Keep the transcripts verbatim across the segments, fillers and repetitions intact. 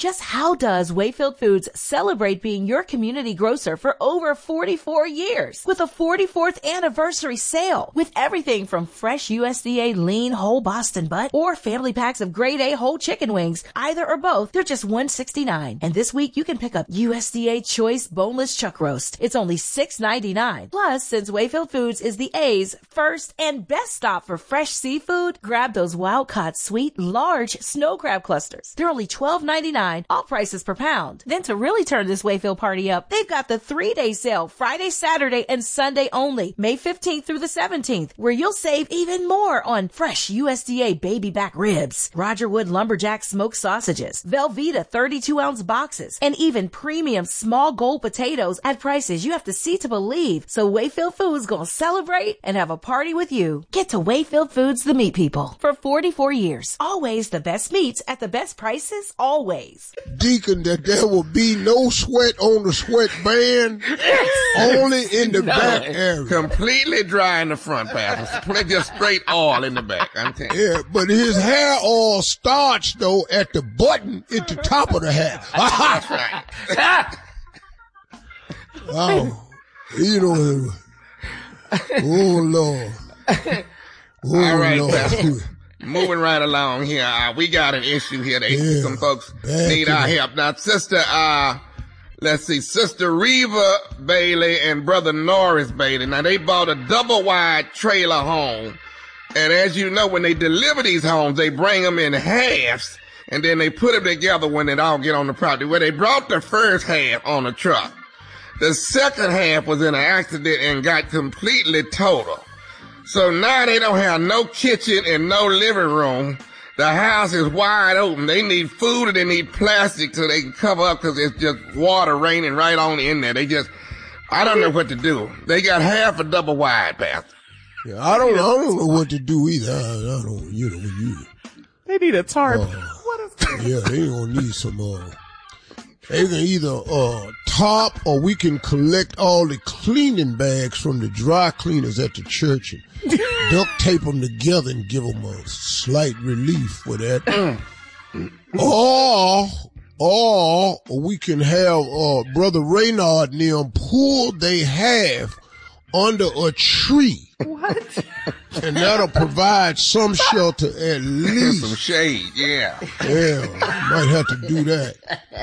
Just how does Wayfield Foods celebrate being your community grocer for over forty-four years with a forty-fourth anniversary sale with everything from fresh U S D A lean whole Boston butt or family packs of grade A whole chicken wings, either or both. They're just one dollar and sixty-nine cents. And this week you can pick up U S D A choice boneless chuck roast. It's only six ninety-nine. Plus, since Wayfield Foods is the A's first and best stop for fresh seafood, grab those wild-caught sweet large snow crab clusters. They're only twelve ninety-nine, all prices per pound. Then to really turn this Wayfield party up, they've got the three-day sale, Friday, Saturday, and Sunday only, May fifteenth through the seventeenth, where you'll save even more on fresh U S D A baby back ribs, Rogerwood lumberjack smoked sausages, Velveeta thirty-two ounce boxes, and even premium small gold potatoes at prices you have to see to believe. So Wayfield Foods gonna celebrate and have a party with you. Get to Wayfield Foods, the meat people, for forty-four years. Always the best meats at the best prices, always. Deacon, that there will be no sweat on the sweatband, only in the No. back area. Completely dry in the front, Pastor. Just straight oil in the back. I'm telling you. Yeah, but his hair all starched, though, at the button at the top of the hat. That's right. Oh, you know, oh, Lord. Oh, All right, Lord. Pastor. Moving right along here. Uh, we got an issue here. They, Yeah. some folks Back need in our the- help. Now, Sister, uh, let's see, Sister Reva Bailey and Brother Norris Bailey. Now, they bought a double wide trailer home. And as you know, when they deliver these homes, they bring them in halves. And then they put them together when it all get on the property. Well, they brought the first half on the truck. The second half was in an accident and got completely total. So now they don't have no kitchen and no living room. The house is wide open. They need food and they need plastic so they can cover up because it's just water raining right on in there. They just, I don't know what to do. They got half a double wide, Pastor. Yeah, I don't, I don't know what to do either. I, I don't, you know, you. They need a tarp. Uh, What is that? Yeah, they gonna need some, uh, they can either, uh, top or we can collect all the cleaning bags from the dry cleaners at the church and duct tape them together and give them a slight relief for that. or, or we can have, uh, Brother Reynard and them pull they have under a tree. What? And that'll provide some shelter at least. Some shade, yeah. Yeah, might have to do that.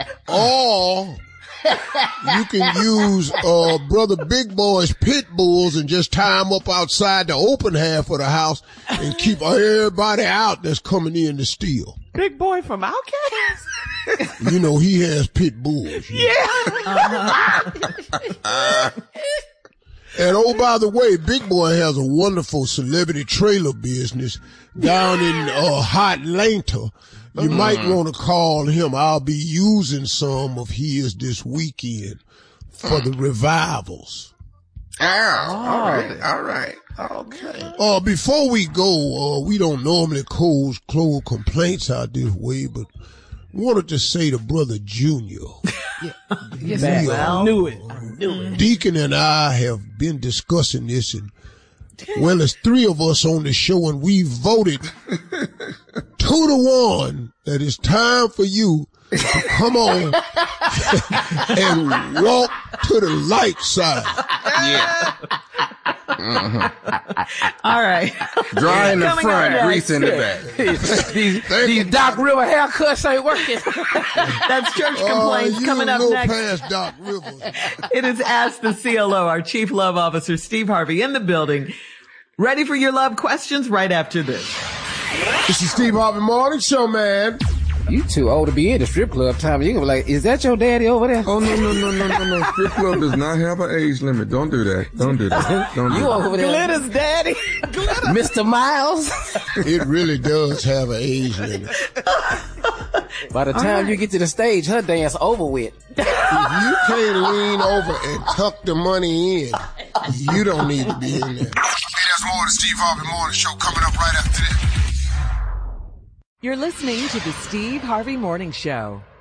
Or you can use uh Brother Big Boy's pit bulls and just tie them up outside the open half of the house and keep everybody out that's coming in to steal. Big Boy from Outkast? You know, he has pit bulls. you know. Yeah. Uh, And oh, by the way, Big Boy has a wonderful celebrity trailer business down in uh, Hotlanta. You might want to call him. I'll be using some of his this weekend for the revivals. oh, all right, all right. Okay. Uh, before we go, uh, we don't normally close, close complaints out this way, but wanted to say to Brother Junior. Yes, we, well, uh, knew it. Knew it. Deacon and I have been discussing this, and well, there's three of us on the show, and we voted two to one that it's time for you to come on and walk to the light side. Yeah. All right. Dry in the Coming front, up grease in the back. these, these Doc River haircuts ain't working. That's church complaints uh, you coming up know next. past Doc Rivers. It is Ask the C L O, our Chief Love Officer, Steve Harvey, in the building. Ready for your love questions right after this. This is Steve Harvey Morning Show, man. You too old to be in the strip club, Tommy. You gonna be like, is that your daddy over there? Oh, no, no, no, no, no, no. Strip club does not have an age limit. Don't do that. Don't do that. Don't do You that. over there, Glitter's daddy. Glitter. Mister Miles. It really does have an age limit. By the time you get to the stage, her dance over with. If you can't lean over and tuck the money in, you don't need to be in there. Hey, there's more of the Steve Harvey Morning Show coming up right after this. You're listening to the Steve Harvey Morning Show.